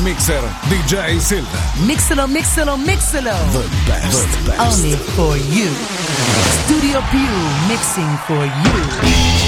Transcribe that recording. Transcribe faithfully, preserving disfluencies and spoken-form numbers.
mixer D J Silva. Mixalo, mixalo, mixalo. The best, the best. Only for you. Studio Più, mixing for you.